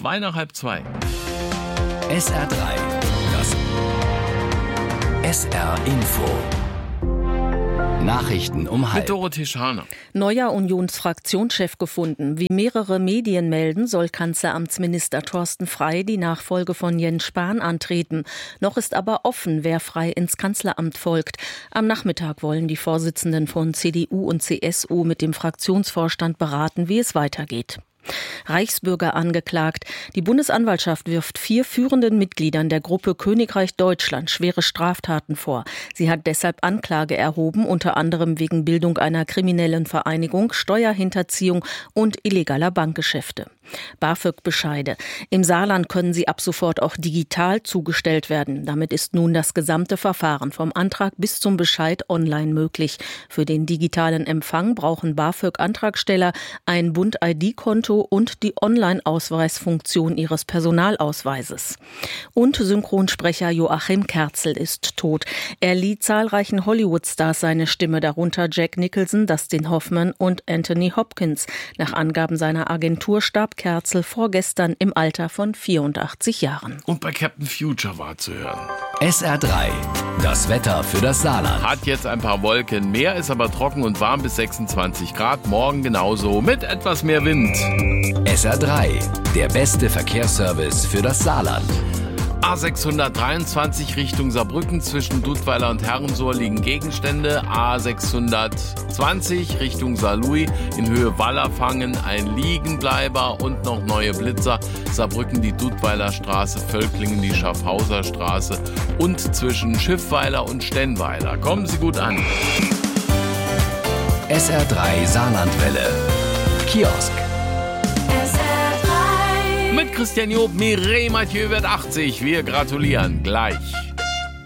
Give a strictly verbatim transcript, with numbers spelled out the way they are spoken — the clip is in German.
zwei nach halb zwei. S R drei, das S R Info. Nachrichten um halb. Mit Dorothee Scharner. Neuer Unionsfraktionschef gefunden. Wie mehrere Medien melden, soll Kanzleramtsminister Thorsten Frey die Nachfolge von Jens Spahn antreten. Noch ist aber offen, wer Frey ins Kanzleramt folgt. Am Nachmittag wollen die Vorsitzenden von C D U und C S U mit dem Fraktionsvorstand beraten, wie es weitergeht. Reichsbürger angeklagt. Die Bundesanwaltschaft wirft vier führenden Mitgliedern der Gruppe Königreich Deutschland schwere Straftaten vor. Sie hat deshalb Anklage erhoben, unter anderem wegen Bildung einer kriminellen Vereinigung, Steuerhinterziehung und illegaler Bankgeschäfte. BAföG-Bescheide. Im Saarland können sie ab sofort auch digital zugestellt werden. Damit ist nun das gesamte Verfahren vom Antrag bis zum Bescheid online möglich. Für den digitalen Empfang brauchen BAföG-Antragsteller ein Bund-I D-Konto und die Online-Ausweisfunktion ihres Personalausweises. Und Synchronsprecher Joachim Kerzel ist tot. Er lieh zahlreichen Hollywood-Stars seine Stimme, darunter Jack Nicholson, Dustin Hoffman und Anthony Hopkins. Nach Angaben seiner Agentur starb Kerzel vorgestern im Alter von vierundachtzig Jahren. Und bei Captain Future war zu hören. S R drei, das Wetter für das Saarland. Hat jetzt ein paar Wolken mehr, ist aber trocken und warm bis sechsundzwanzig Grad. Morgen genauso mit etwas mehr Wind. S R drei, der beste Verkehrsservice für das Saarland. A sechshundertdreiundzwanzig Richtung Saarbrücken, zwischen Dudweiler und Herrensohr liegen Gegenstände. A sechshundertzwanzig Richtung Saarlouis, in Höhe Wallerfangen ein Liegenbleiber und noch neue Blitzer. Saarbrücken die Dudweiler Straße, Völklingen die Schaffhauser Straße und zwischen Schiffweiler und Stennweiler. Kommen Sie gut an. S R drei Saarlandwelle. Kiosk. Mit Christian Job, Mireille Mathieu wird achtzig. Wir gratulieren gleich.